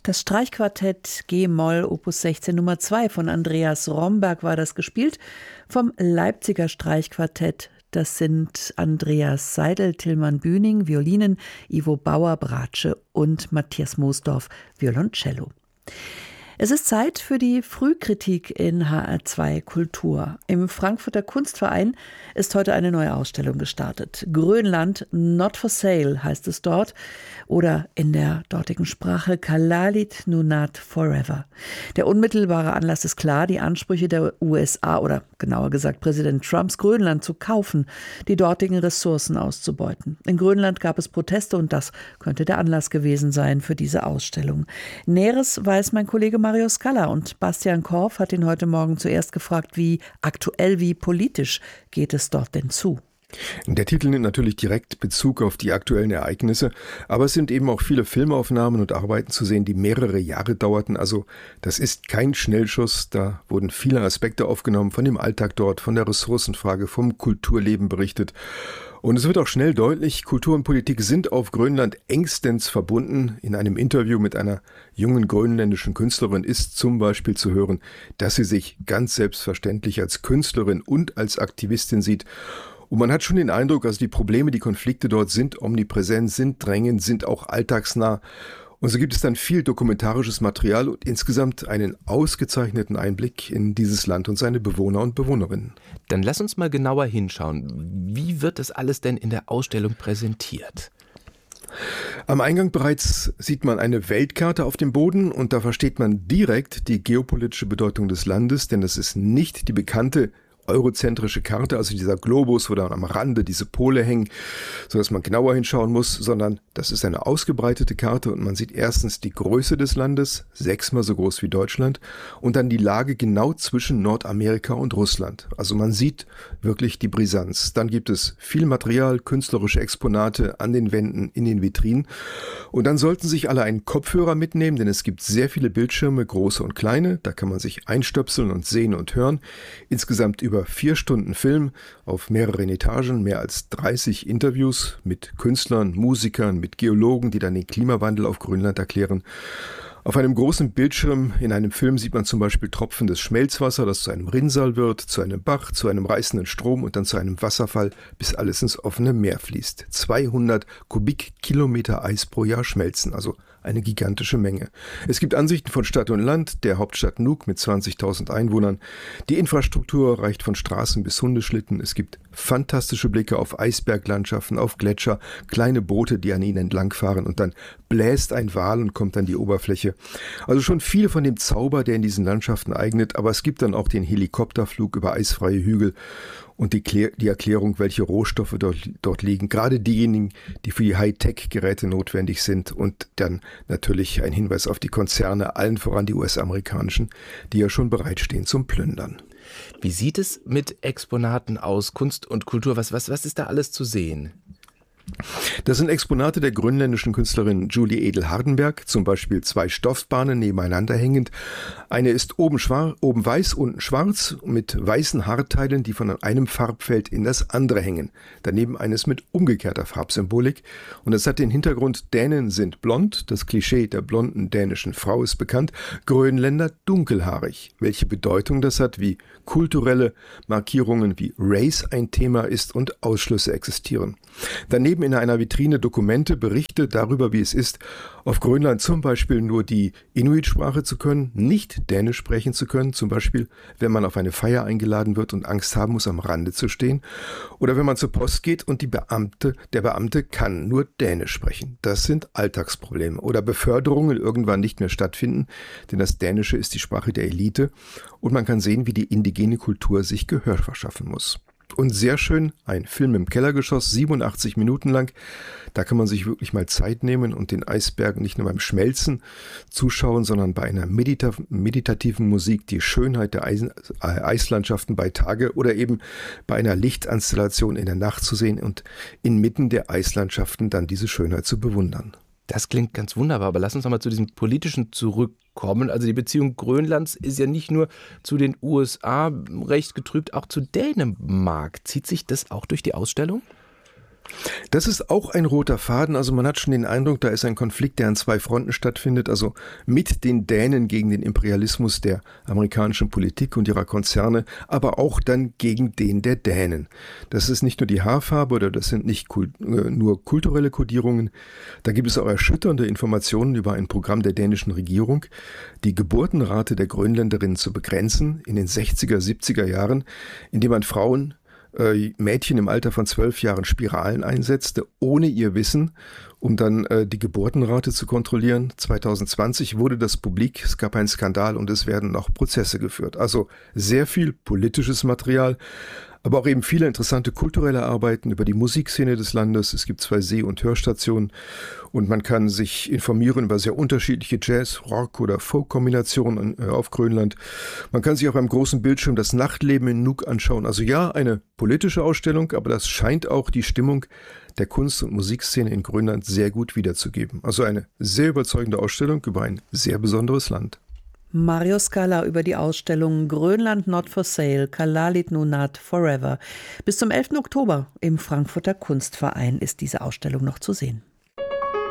Das Streichquartett G-Moll Opus 16 Nummer 2 von Andreas Romberg war das, gespielt vom Leipziger Streichquartett. Das sind Andreas Seidel, Tilman Bühning, Violinen, Ivo Bauer, Bratsche und Matthias Moosdorf, Violoncello. Es ist Zeit für die Frühkritik in HR2 Kultur. Im Frankfurter Kunstverein ist heute eine neue Ausstellung gestartet. Grönland not for sale heißt es dort, oder in der dortigen Sprache Kalalit Nunaat forever. Der unmittelbare Anlass ist klar: die Ansprüche der USA oder genauer gesagt Präsident Trumps, Grönland zu kaufen, die dortigen Ressourcen auszubeuten. In Grönland gab es Proteste und das könnte der Anlass gewesen sein für diese Ausstellung. Näheres weiß mein Kollege Mario Scala, und Bastian Korf hat ihn heute Morgen zuerst gefragt, wie aktuell, wie politisch geht es dort denn zu? Der Titel nimmt natürlich direkt Bezug auf die aktuellen Ereignisse, aber es sind eben auch viele Filmaufnahmen und Arbeiten zu sehen, die mehrere Jahre dauerten. Also das ist kein Schnellschuss, da wurden viele Aspekte aufgenommen, von dem Alltag dort, von der Ressourcenfrage, vom Kulturleben berichtet. Und es wird auch schnell deutlich, Kultur und Politik sind auf Grönland engstens verbunden. In einem Interview mit einer jungen grönländischen Künstlerin ist zum Beispiel zu hören, dass sie sich ganz selbstverständlich als Künstlerin und als Aktivistin sieht. Und man hat schon den Eindruck, also die Probleme, die Konflikte dort sind omnipräsent, sind drängend, sind auch alltagsnah. Und so gibt es dann viel dokumentarisches Material und insgesamt einen ausgezeichneten Einblick in dieses Land und seine Bewohner und Bewohnerinnen. Dann lass uns mal genauer hinschauen. Wie wird das alles denn in der Ausstellung präsentiert? Am Eingang bereits sieht man eine Weltkarte auf dem Boden und da versteht man direkt die geopolitische Bedeutung des Landes, denn es ist nicht die bekannte eurozentrische Karte, also dieser Globus, wo dann am Rande diese Pole hängen, sodass man genauer hinschauen muss, sondern das ist eine ausgebreitete Karte und man sieht erstens die Größe des Landes, 6-mal so groß wie Deutschland, und dann die Lage genau zwischen Nordamerika und Russland. Also man sieht wirklich die Brisanz. Dann gibt es viel Material, künstlerische Exponate an den Wänden, in den Vitrinen, und dann sollten sich alle einen Kopfhörer mitnehmen, denn es gibt sehr viele Bildschirme, große und kleine, da kann man sich einstöpseln und sehen und hören. Insgesamt über 4 Stunden Film auf mehreren Etagen, mehr als 30 Interviews mit Künstlern, Musikern, mit Geologen, die dann den Klimawandel auf Grönland erklären. Auf einem großen Bildschirm in einem Film sieht man zum Beispiel tropfendes Schmelzwasser, das zu einem Rinnsal wird, zu einem Bach, zu einem reißenden Strom und dann zu einem Wasserfall, bis alles ins offene Meer fließt. 200 Kubikkilometer Eis pro Jahr schmelzen, also eine gigantische Menge. Es gibt Ansichten von Stadt und Land, der Hauptstadt Nuuk mit 20.000 Einwohnern. Die Infrastruktur reicht von Straßen bis Hundeschlitten. Es gibt fantastische Blicke auf Eisberglandschaften, auf Gletscher, kleine Boote, die an ihnen entlangfahren, und dann bläst ein Wal und kommt an die Oberfläche. Also schon viel von dem Zauber, der in diesen Landschaften eignet, aber es gibt dann auch den Helikopterflug über eisfreie Hügel und die Erklärung, welche Rohstoffe dort liegen, gerade diejenigen, die für die Hightech-Geräte notwendig sind, und dann natürlich ein Hinweis auf die Konzerne, allen voran die US-amerikanischen, die ja schon bereitstehen zum Plündern. Wie sieht es mit Exponaten aus, Kunst und Kultur? Was ist da alles zu sehen? Das sind Exponate der grönländischen Künstlerin Julie Edel-Hardenberg, zum Beispiel 2 Stoffbahnen nebeneinander hängend. Eine ist oben weiß, unten schwarz, mit weißen Haarteilen, die von einem Farbfeld in das andere hängen. Daneben eines mit umgekehrter Farbsymbolik. Und es hat den Hintergrund: Dänen sind blond, das Klischee der blonden dänischen Frau ist bekannt, Grönländer dunkelhaarig. Welche Bedeutung das hat, wie kulturelle Markierungen wie Race ein Thema ist und Ausschlüsse existieren. Daneben in einer Vitrine Dokumente, Berichte darüber, wie es ist, auf Grönland zum Beispiel nur die Inuit-Sprache zu können, nicht Dänisch sprechen zu können, zum Beispiel wenn man auf eine Feier eingeladen wird und Angst haben muss, am Rande zu stehen, oder wenn man zur Post geht und der Beamte kann nur Dänisch sprechen. Das sind Alltagsprobleme. Oder Beförderungen irgendwann nicht mehr stattfinden, denn das Dänische ist die Sprache der Elite, und man kann sehen, wie die indigene Kultur sich Gehör verschaffen muss. Und sehr schön, ein Film im Kellergeschoss, 87 Minuten lang. Da kann man sich wirklich mal Zeit nehmen und den Eisbergen nicht nur beim Schmelzen zuschauen, sondern bei einer meditativen Musik die Schönheit der Eislandschaften bei Tage oder eben bei einer Lichtinstallation in der Nacht zu sehen und inmitten der Eislandschaften dann diese Schönheit zu bewundern. Das klingt ganz wunderbar, aber lass uns noch mal zu diesem Politischen zurückkommen. Also die Beziehung Grönlands ist ja nicht nur zu den USA recht getrübt, auch zu Dänemark. Zieht sich das auch durch die Ausstellung? Das ist auch ein roter Faden. Also man hat schon den Eindruck, da ist ein Konflikt, der an zwei Fronten stattfindet. Also mit den Dänen gegen den Imperialismus der amerikanischen Politik und ihrer Konzerne, aber auch dann gegen den der Dänen. Das ist nicht nur die Haarfarbe oder das sind nicht nur kulturelle Kodierungen. Da gibt es auch erschütternde Informationen über ein Programm der dänischen Regierung, die Geburtenrate der Grönländerinnen zu begrenzen in den 60er, 70er Jahren, indem man Mädchen im Alter von 12 Jahren Spiralen einsetzte, ohne ihr Wissen, um dann die Geburtenrate zu kontrollieren. 2020 wurde das publik, es gab einen Skandal und es werden noch Prozesse geführt. Also sehr viel politisches Material, aber auch eben viele interessante kulturelle Arbeiten über die Musikszene des Landes. Es gibt 2 Seh- und Hörstationen und man kann sich informieren über sehr unterschiedliche Jazz-, Rock- oder Folk-Kombinationen auf Grönland. Man kann sich auch am großen Bildschirm das Nachtleben in Nuuk anschauen. Also ja, eine politische Ausstellung, aber das scheint auch die Stimmung der Kunst- und Musikszene in Grönland sehr gut wiederzugeben. Also eine sehr überzeugende Ausstellung über ein sehr besonderes Land. Mario Scala über die Ausstellung Grönland Not for Sale, Kalaallit Nunaat Forever. Bis zum 11. Oktober im Frankfurter Kunstverein ist diese Ausstellung noch zu sehen.